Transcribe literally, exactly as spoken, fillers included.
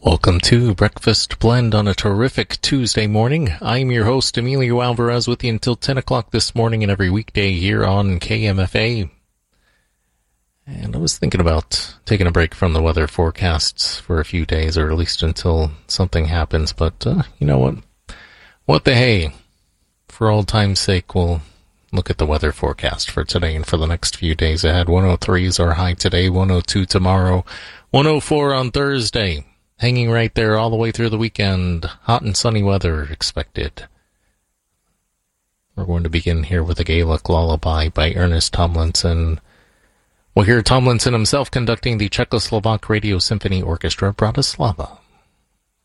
Welcome to Breakfast Blend on a terrific Tuesday morning. I'm your host, Emilio Alvarez, with you until ten o'clock this morning and every weekday here on K M F A. And I was thinking about taking a break from the weather forecasts for a few days, or at least until something happens, but uh, you know what? What the hey? For old time's sake, we'll look at the weather forecast for today and for the next few days ahead. one oh three is our high today, one oh two tomorrow, one oh four on Thursday. Hanging right there all the way through the weekend. Hot and sunny weather expected. We're going to begin here with a Gaelic lullaby by Ernest Tomlinson. We'll hear Tomlinson himself conducting the Czechoslovak Radio Symphony Orchestra Bratislava.